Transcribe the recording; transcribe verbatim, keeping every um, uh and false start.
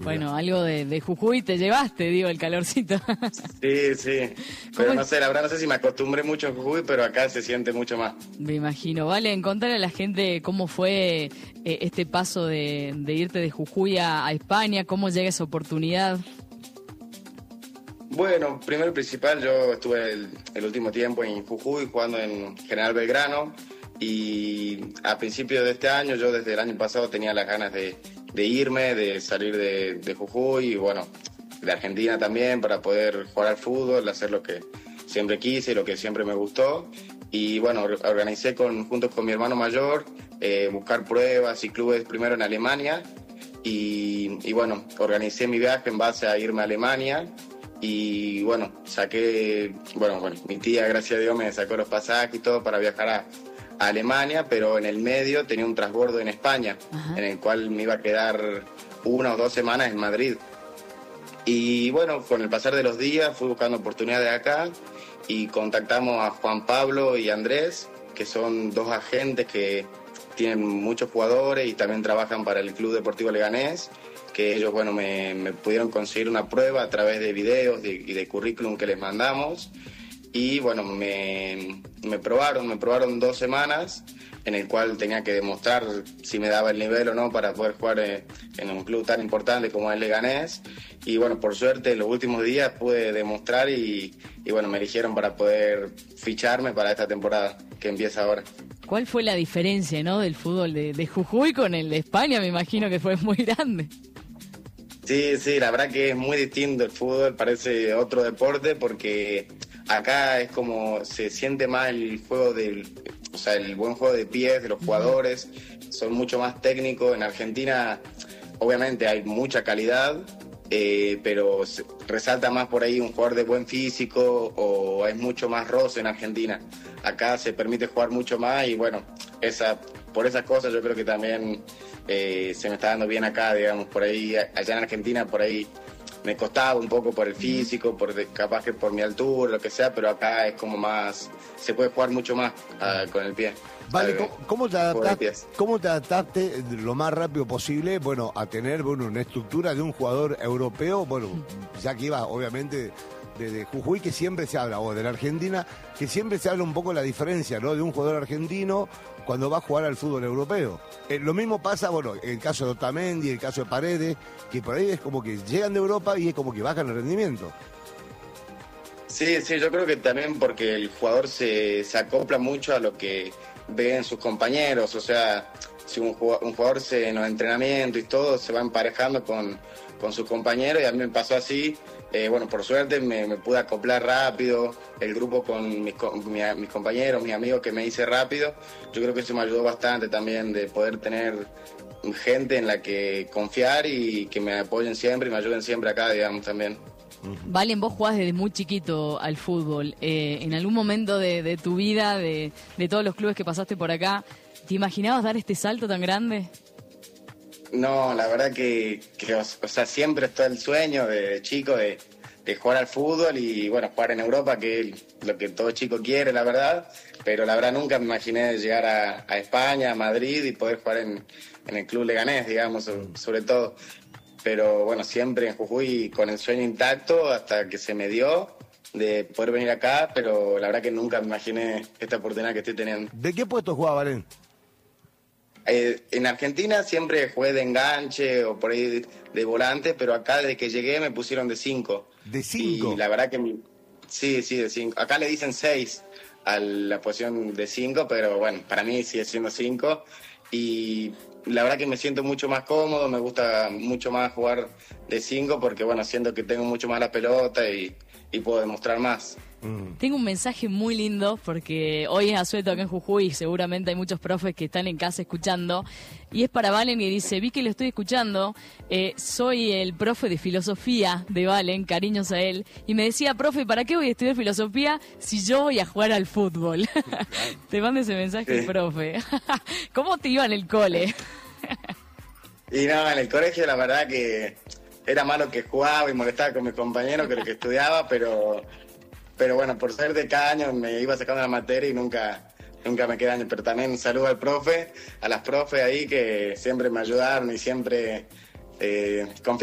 Bueno, algo de, de Jujuy te llevaste, digo, el calorcito. Sí, sí. Pero no sé, la verdad no sé si me acostumbré mucho a Jujuy, pero acá se siente mucho más. Me imagino. Vale, contarle a la gente cómo fue eh, este paso de, de irte de Jujuy a, a España, cómo llega esa oportunidad. Bueno, primero y principal, yo estuve el, el último tiempo en Jujuy jugando en General Belgrano y a principios de este año, yo desde el año pasado tenía las ganas de, de irme, de salir de, de Jujuy y bueno, de Argentina también para poder jugar al fútbol, hacer lo que siempre quise, lo que siempre me gustó y bueno, organicé con, junto con mi hermano mayor, eh, buscar pruebas y clubes primero en Alemania y, y bueno, organicé mi viaje en base a irme a Alemania. Y bueno, saqué, bueno, bueno, mi tía, gracias a Dios, me sacó los pasajes y todo para viajar a, a Alemania, pero en el medio tenía un transbordo en España, Ajá. en el cual me iba a quedar una o dos semanas en Madrid. Y bueno, con el pasar de los días fui buscando oportunidades acá y contactamos a Juan Pablo y Andrés, que son dos agentes que tienen muchos jugadores y también trabajan para el Club Deportivo Leganés, que ellos, bueno, me, me pudieron conseguir una prueba a través de videos de, y de currículum que les mandamos. Y, bueno, me, me probaron, me probaron dos semanas, en el cual tenía que demostrar si me daba el nivel o no para poder jugar en un club tan importante como es Leganés. Y, bueno, por suerte, en los últimos días pude demostrar y, y, bueno, me eligieron para poder ficharme para esta temporada que empieza ahora. ¿Cuál fue la diferencia, no, del fútbol de, de Jujuy con el de España? Me imagino que fue muy grande. Sí, sí, la verdad que es muy distinto el fútbol, parece otro deporte porque acá es como se siente más el juego del, o sea, el buen juego de pies de los jugadores, son mucho más técnicos. En Argentina obviamente hay mucha calidad, eh, pero resalta más por ahí un jugador de buen físico o es mucho más roce en Argentina. Acá se permite jugar mucho más y bueno, esa, por esas cosas yo creo que también eh, se me está dando bien acá, digamos, por ahí, allá en Argentina por ahí me costaba un poco por el físico, por capaz que por mi altura, lo que sea, pero acá es como más, se puede jugar mucho más uh, con el pie. Vale, ¿cómo, cómo, te adaptaste, ¿cómo te adaptaste lo más rápido posible, bueno, a tener, bueno, una estructura de un jugador europeo, bueno, ya que iba, obviamente, de, de Jujuy, que siempre se habla, o de la Argentina, que siempre se habla un poco la diferencia, ¿no?, de un jugador argentino cuando va a jugar al fútbol europeo. Eh, lo mismo pasa, bueno, en el caso de Otamendi, en el caso de Paredes, que por ahí es como que llegan de Europa y es como que bajan el rendimiento. Sí, sí, yo creo que también porque el jugador se, se acopla mucho a lo que ve en sus compañeros, o sea, si un jugador, un jugador se, en los entrenamientos y todo se va emparejando con, con sus compañeros, y a mí me pasó así. Eh, bueno, por suerte me, me pude acoplar rápido, el grupo con mis, con mi, mis compañeros, mis amigos, que me hice rápido. Yo creo que eso me ayudó bastante también, de poder tener gente en la que confiar y que me apoyen siempre y me ayuden siempre acá, digamos, también. Valen, vos jugás desde muy chiquito al fútbol. Eh, ¿En algún momento de, de tu vida, de, de todos los clubes que pasaste por acá, te imaginabas dar este salto tan grande? No, la verdad que, que o, o sea, siempre está el sueño de chico de, de jugar al fútbol y, bueno, jugar en Europa, que es lo que todo chico quiere, la verdad. Pero la verdad nunca me imaginé llegar a, a España, a Madrid y poder jugar en, en el club Leganés, digamos, sobre, sobre todo. Pero bueno, siempre en Jujuy con el sueño intacto hasta que se me dio de poder venir acá, pero la verdad que nunca me imaginé esta oportunidad que estoy teniendo. ¿De qué puesto jugaba, Valen? Eh, en Argentina siempre jugué de enganche o por ahí de, de volante, pero acá desde que llegué me pusieron de cinco. ¿De cinco? Y la verdad que mi, sí, sí, de cinco. Acá le dicen seis a la posición de cinco, pero bueno, para mí sigue siendo cinco. Y la verdad que me siento mucho más cómodo, me gusta mucho más jugar de cinco porque, bueno, siento que tengo mucho más la pelota y, y puedo demostrar más. Mm. Tengo un mensaje muy lindo porque hoy es asueto acá en Jujuy y seguramente hay muchos profes que están en casa escuchando. Y es para Valen, que dice: vi que lo estoy escuchando, eh, soy el profe de filosofía de Valen, cariños a él. Y me decía: profe, ¿para qué voy a estudiar filosofía si yo voy a jugar al fútbol? Te mando ese mensaje, sí. Profe. ¿Cómo te iba en el cole? Y no, en el colegio la verdad que era malo que jugaba y molestaba con mis compañeros que lo que estudiaba, pero... Pero bueno, por ser de cada año me iba sacando la materia y nunca, nunca me quedé año. Pero también un saludo al profe, a las profes ahí que siempre me ayudaron y siempre eh, confiaron.